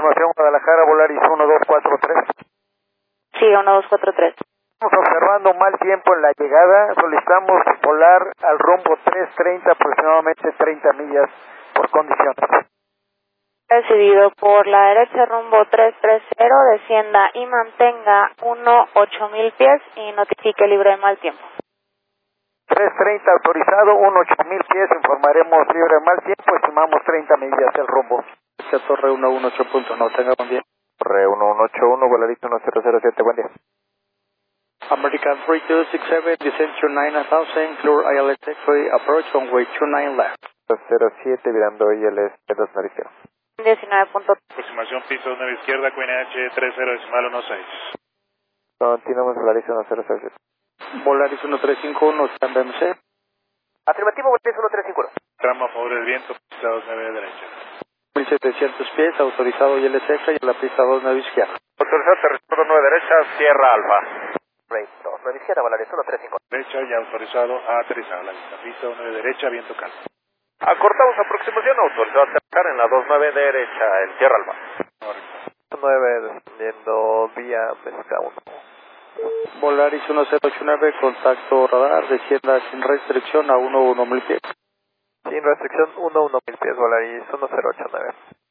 Información Guadalajara, Volaris 1243. Sí, 1243. Estamos observando un mal tiempo en la llegada, solicitamos volar al rumbo 330, aproximadamente 30 millas por condiciones. Decidido por la derecha rumbo 330, descienda y mantenga 8000 pies y notifique libre de mal tiempo. 330 autorizado, 8000 pies, informaremos libre de mal tiempo, estimamos 30 millas el rumbo. Torre 118.1, tenga buen día. Torre 1181, Volaris 1007, buen día. American 3267, descend to 9000, clear ILS taxiway, approach runway 29 left. 07, virando ILS 2 izquierda. 19. Aproximación piso 9 izquierda, QNH 30.16. Continuamos Volaris 1007. Volaris 1351, stand MC. Afirmativo, Volaris 1351. Tramo a favor del viento, pista 29 derecha. 1700 pies, autorizado ILS extra y en la pista 29 izquierda. Autorizado, territorio 9 derecha, Sierra Alfa. Rate 29 izquierda, Volaris 1351. Derecha y autorizado a aterrizar a la vista. Pista 9 derecha, viento calmo. Acortamos aproximación, autorizado a aterrizar en la 29 derecha, en Sierra Alfa. 9 descendiendo vía Pesca 1. Volaris 1089, contacto radar, descienda sin restricción a 1000 pies. Sin restricción 1000 pies, Volaris 1089.